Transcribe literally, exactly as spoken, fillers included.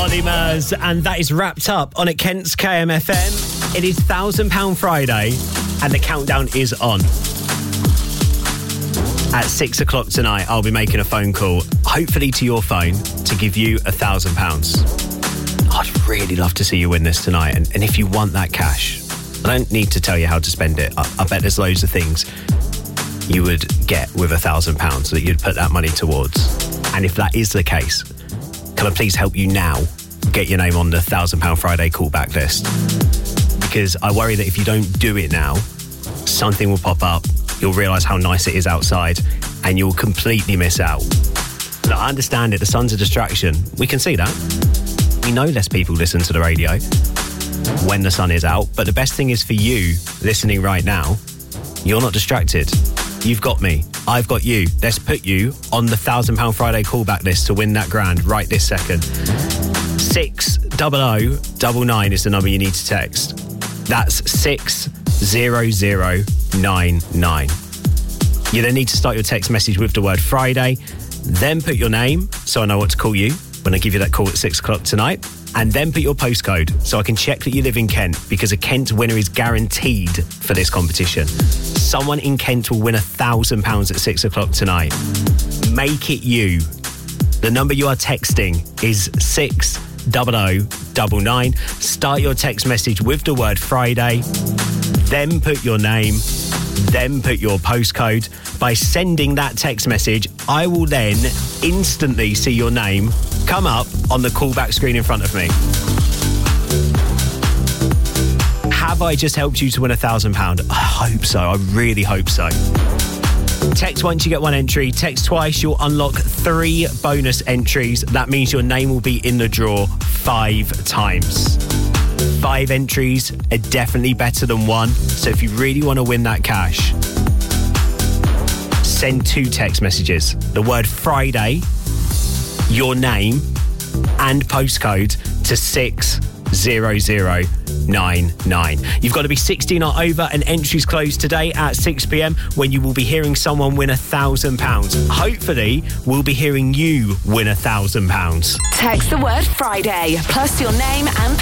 Ollie Murs, and that is wrapped up on at Kent's K M F M. It is one thousand pounds Friday, and the countdown is on. At six o'clock tonight, I'll be making a phone call, hopefully to your phone, to give you one thousand pounds. I'd really love to see you win this tonight, and, and if you want that cash, I don't need to tell you how to spend it. I, I bet there's loads of things you would get with one thousand pounds that you'd put that money towards. And if that is the case, can I please help you now get your name on the one thousand pounds Friday callback list? Because I worry that if you don't do it now, something will pop up, you'll realise how nice it is outside, and you'll completely miss out. Now, I understand it, the sun's a distraction. We can see that. We know less people listen to the radio when the sun is out, but the best thing is for you listening right now, you're not distracted. You've got me. I've got you. Let's put you on the one thousand pounds Friday callback list to win that grand right this second. six double oh double nine is the number you need to text. That's six zero zero nine nine. You then need to start your text message with the word Friday, then put your name so I know what to call you when I give you that call at six o'clock tonight, and then put your postcode so I can check that you live in Kent, because a Kent winner is guaranteed for this competition. Someone in Kent will win a thousand pounds at six o'clock tonight. Make it you. The number you are texting is six double oh double nine. Start your text message with the word Friday, then put your name, then put your postcode. By sending that text message, I will then instantly see your name come up on the callback screen in front of me. Have I just helped you to win a thousand pounds? I hope so. I really hope so. Text once, you get one entry. Text twice, you'll unlock three bonus entries. That means your name will be in the draw five times. Five entries are definitely better than one. So if you really want to win that cash, send two text messages. The word Friday, your name, and postcode to six zero zero nine nine. You've got to be sixteen or over, and entries close today at six p.m, when you will be hearing someone win a thousand pounds. Hopefully, we'll be hearing you win a thousand pounds. Text the word Friday plus your name and